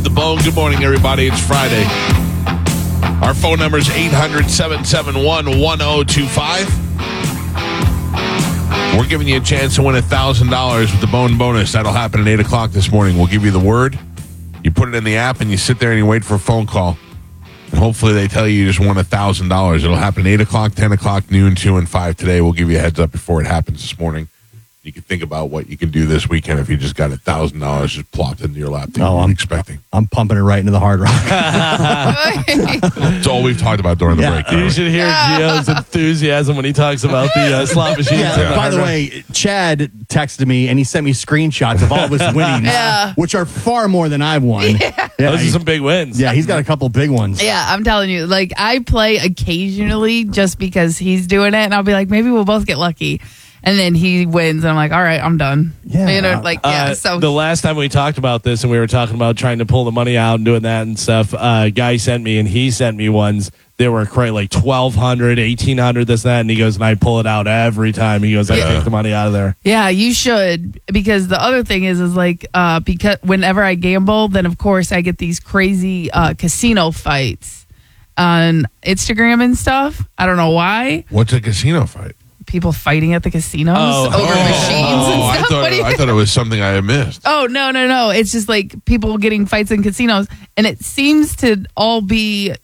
Chad the Bone. Good morning, everybody. It's Friday. Our phone number is 800-771-1025. We're giving you a chance to win $1,000 with the Bone bonus. That'll happen at 8 o'clock this morning. We'll give you the word. You put it in the app, and you sit there and you wait for a phone call. And hopefully they tell you just won $1,000. It'll happen 8 o'clock, 10 o'clock, noon, 2, and 5 today. We'll give you a heads up before it happens this morning. You can think about what you can do this weekend if you just got $1,000 just plopped into your lap that you weren't expecting. I'm pumping it right into the Hard Rock. That's all we've talked about during the break. You should hear Gio's enthusiasm when he talks about the slot machines. By the way, Chad texted me and he sent me screenshots of all of his winnings, which are far more than I've won. Those are some big wins. Yeah, he's got a couple big ones. Yeah, I'm telling you. Like, I play occasionally just because he's doing it, and I'll be like, maybe we'll both get lucky. And then he wins, and I'm like, all right, I'm done. Yeah. You know, like, so the last time we talked about this, and we were talking about trying to pull the money out and doing that and stuff, guy sent me, and he sent me ones. They were like $1,200, $1,800, this, that, and he goes, and I pull it out every time. He goes, I take the money out of there. Yeah, you should, because the other thing is like, because whenever I gamble, then of course I get these crazy casino fights on Instagram and stuff. I don't know why. What's a casino fight? People fighting at the casinos over machines and stuff. I thought it was something I had missed. Oh, no. It's just like people getting fights in casinos. And it seems to all be